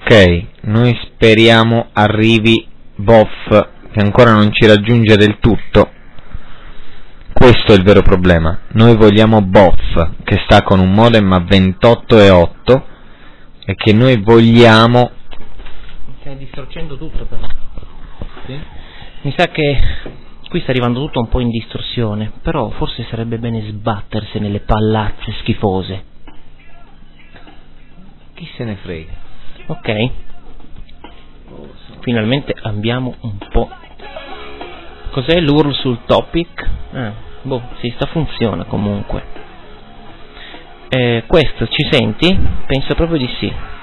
Ok, noi speriamo arrivi Boff, che ancora non ci raggiunge del tutto. Questo è il vero problema. Noi vogliamo Boff, che sta con un modem a 28.8 e che noi vogliamo... Stai distorcendo tutto però. Sì? Mi sa che qui sta arrivando tutto un po' in distorsione, però forse sarebbe bene sbattersi nelle pallazze schifose. Chi se ne frega? Ok. Finalmente abbiamo un po'. Cos'è l'URL sul topic? Boh, sì, sta funziona comunque. Questo ci senti? Penso proprio di sì.